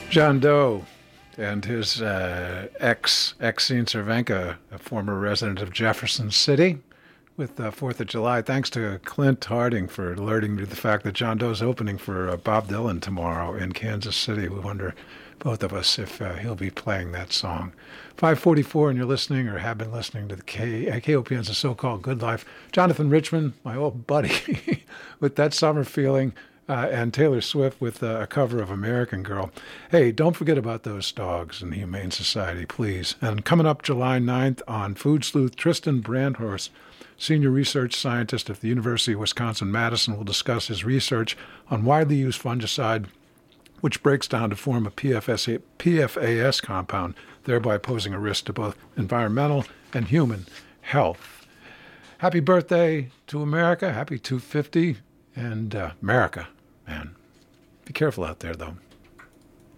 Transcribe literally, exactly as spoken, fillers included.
John Doe and his uh, ex, Exene Cervenka, a former resident of Jefferson City, with the fourth of July. Thanks to Clint Harding for alerting me to the fact that John Doe's opening for uh, Bob Dylan tomorrow in Kansas City. We wonder, both of us, if uh, he'll be playing that song. five forty-four, and you're listening or have been listening to the K- uh, K O P N's The So-Called Good Life. Jonathan Richman, my old buddy, with That Summer Feeling. Uh, and Taylor Swift with uh, a cover of American Girl. Hey, don't forget about those dogs in the Humane Society, please. And coming up July ninth on Food Sleuth, Tristan Brandhorst, senior research scientist at the University of Wisconsin-Madison, will discuss his research on widely used fungicide, which breaks down to form a P F S A, P F A S compound, thereby posing a risk to both environmental and human health. Happy birthday to America. Happy two fifty. And uh, America, man. Be careful out there, though.